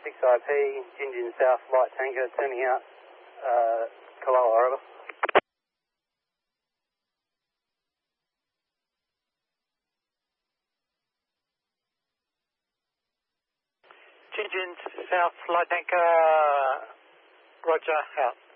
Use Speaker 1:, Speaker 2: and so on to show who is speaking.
Speaker 1: 6IP, Gingin South light tanker turning out, Kaloa, over.
Speaker 2: Gingin South light tanker, roger, out.